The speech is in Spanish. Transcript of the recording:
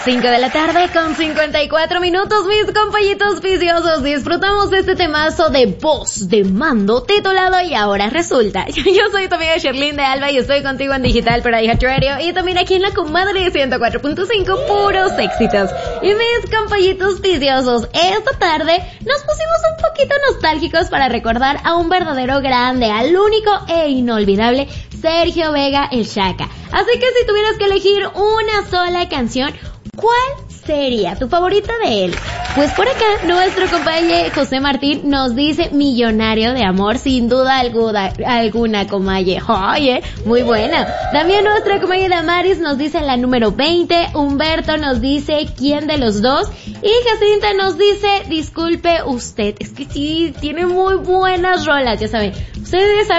5 de la tarde con 54 minutos, mis compañitos viciosos. Disfrutamos de este temazo de voz de mando titulado Y Ahora Resulta. Yo soy tu amiga Sherlyn de Alba y estoy contigo en Digital por iHeart Radio y también aquí en la Comadre 104.5, puros éxitos. Y mis compañitos viciosos, esta tarde nos pusimos un poquito nostálgicos para recordar a un verdadero grande, al único e inolvidable Sergio Vega el Chaca. Así que si tuvieras que elegir una sola canción, ¿cuál sería tu favorita de él? Pues por acá nuestro compañero José Martín nos dice Millonario de Amor, sin duda alguna, comalle. Oye, muy buena. También nuestra comalle Damaris nos dice la número 20, Humberto nos dice ¿Quién de los dos? Y Jacinta nos dice Disculpe usted. Es que sí, tiene muy buenas rolas, ya saben. Ustedes saben